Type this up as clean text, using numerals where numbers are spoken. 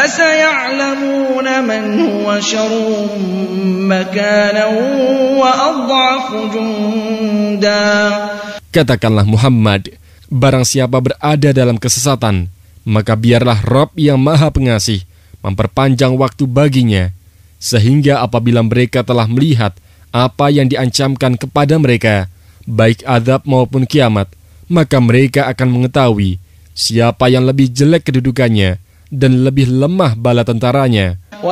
فسيعلمون من هو شر مكانا وأضعف جندا. Katakanlah Muhammad, barang siapa berada dalam kesesatan, maka biarlah Rabb yang Maha Pengasih memperpanjang waktu baginya, sehingga apabila mereka telah melihat apa yang diancamkan kepada mereka, baik azab maupun kiamat, maka mereka akan mengetahui siapa yang lebih jelek kedudukannya dan lebih lemah bala tentaranya.